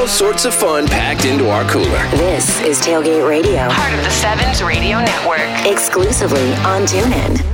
all sorts of fun packed into our cooler. This is Tailgate Radio, part of the Sevens Radio Network. Exclusively on TuneIn.